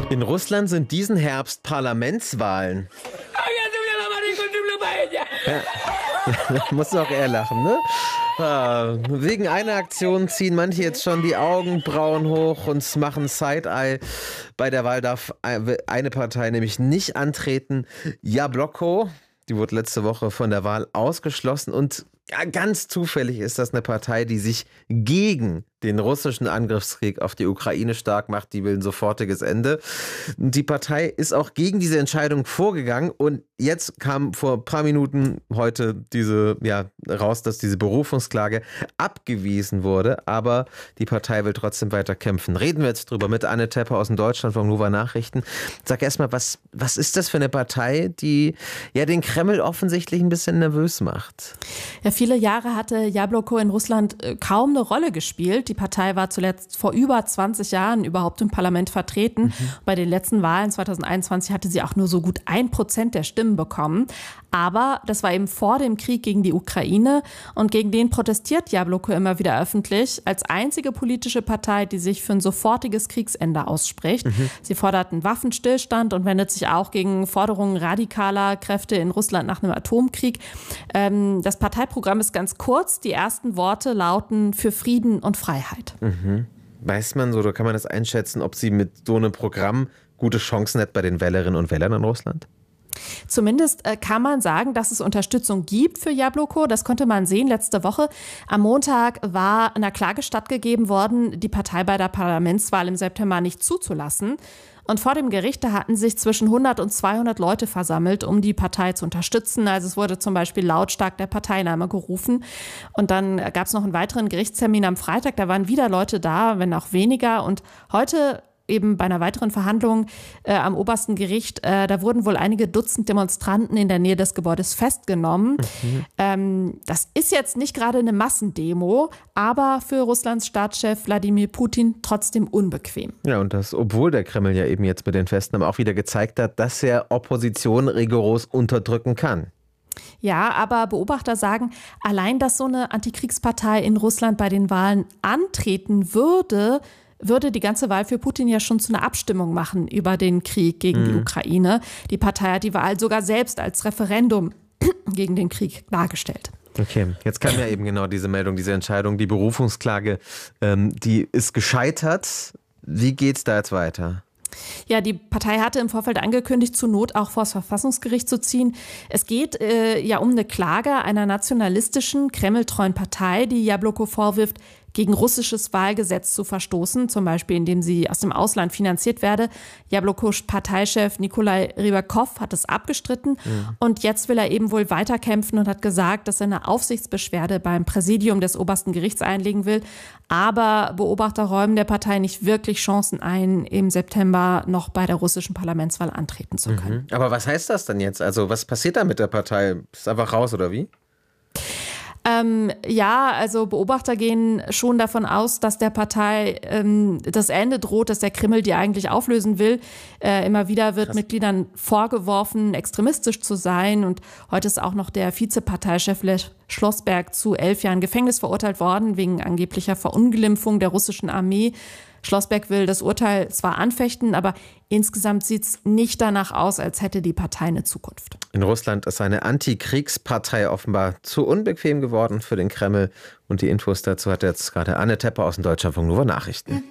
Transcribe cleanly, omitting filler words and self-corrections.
In Russland sind diesen Herbst Parlamentswahlen. Ja, muss auch er lachen, ne? Wegen einer Aktion ziehen manche jetzt schon die Augenbrauen hoch und machen Side-Eye. Bei der Wahl darf eine Partei nämlich nicht antreten. Jabloko, die wurde letzte Woche von der Wahl ausgeschlossen und ganz zufällig ist das eine Partei, die sich gegen den russischen Angriffskrieg auf die Ukraine stark macht. Die will ein sofortiges Ende. Die Partei ist auch gegen diese Entscheidung vorgegangen und jetzt kam vor ein paar Minuten heute raus, dass diese Berufungsklage abgewiesen wurde, aber die Partei will trotzdem weiter kämpfen. Reden wir jetzt drüber mit Anne Tepper aus dem Deutschlandfunk Nova Nachrichten. Sag erstmal, was ist das für eine Partei, die den Kreml offensichtlich ein bisschen nervös macht? Ja, viele Jahre hatte Jabloko in Russland kaum eine Rolle gespielt. Die Partei war zuletzt vor über 20 Jahren überhaupt im Parlament vertreten. Bei den letzten Wahlen 2021 hatte sie auch nur so gut 1% der Stimmen bekommen. Aber das war eben vor dem Krieg gegen die Ukraine und gegen den protestiert Jabloko immer wieder öffentlich als einzige politische Partei, die sich für ein sofortiges Kriegsende ausspricht. Sie fordert einen Waffenstillstand und wendet sich auch gegen Forderungen radikaler Kräfte in Russland nach einem Atomkrieg. Das Parteiprogramm ist ganz kurz. Die ersten Worte lauten: für Frieden und Freiheit. Weiß man so, oder kann man das einschätzen, ob sie mit so einem Programm gute Chancen hat bei den Wählerinnen und Wählern in Russland? Zumindest kann man sagen, dass es Unterstützung gibt für Jabloko. Das konnte man sehen letzte Woche. Am Montag war einer Klage stattgegeben worden, die Partei bei der Parlamentswahl im September nicht zuzulassen. Und vor dem Gericht, da hatten sich zwischen 100 und 200 Leute versammelt, um die Partei zu unterstützen. Also es wurde zum Beispiel lautstark der Parteiname gerufen. Und dann gab es noch einen weiteren Gerichtstermin am Freitag. Da waren wieder Leute da, wenn auch weniger. Und heute eben bei einer weiteren Verhandlung am obersten Gericht, da wurden wohl einige Dutzend Demonstranten in der Nähe des Gebäudes festgenommen. Das ist jetzt nicht gerade eine Massendemo, aber für Russlands Staatschef Wladimir Putin trotzdem unbequem. Ja, und das, obwohl der Kreml ja eben jetzt mit den Festnahmen auch wieder gezeigt hat, dass er Opposition rigoros unterdrücken kann. Ja, aber Beobachter sagen, allein, dass so eine Antikriegspartei in Russland bei den Wahlen antreten würde die ganze Wahl für Putin ja schon zu einer Abstimmung machen über den Krieg gegen die Ukraine. Die Partei hat die Wahl sogar selbst als Referendum gegen den Krieg dargestellt. Okay, jetzt kam ja eben genau diese Meldung, diese Entscheidung, die Berufungsklage, die ist gescheitert. Wie geht's da jetzt weiter? Ja, die Partei hatte im Vorfeld angekündigt, zur Not auch vor das Verfassungsgericht zu ziehen. Es geht um eine Klage einer nationalistischen, kremltreuen Partei, die Jabloko vorwirft, gegen russisches Wahlgesetz zu verstoßen, zum Beispiel indem sie aus dem Ausland finanziert werde. Jablokos Parteichef Nikolai Rybakov hat es abgestritten und jetzt will er eben wohl weiterkämpfen und hat gesagt, dass er eine Aufsichtsbeschwerde beim Präsidium des obersten Gerichts einlegen will. Aber Beobachter räumen der Partei nicht wirklich Chancen ein, im September noch bei der russischen Parlamentswahl antreten zu können. Aber was heißt das denn jetzt? Also was passiert da mit der Partei? Ist einfach raus oder wie? Also Beobachter gehen schon davon aus, dass der Partei das Ende droht, dass der Kreml die eigentlich auflösen will. Immer wieder wird Mitgliedern vorgeworfen, extremistisch zu sein. Und heute ist auch noch der Vizeparteichef Lev Schlossberg zu 11 Jahren Gefängnis verurteilt worden, wegen angeblicher Verunglimpfung der russischen Armee. Schlossberg will das Urteil zwar anfechten, aber insgesamt sieht es nicht danach aus, als hätte die Partei eine Zukunft. In Russland ist eine Antikriegspartei offenbar zu unbequem geworden für den Kreml. Und die Infos dazu hat jetzt gerade Anne Tepper aus dem Deutschlandfunk Nova Nachrichten.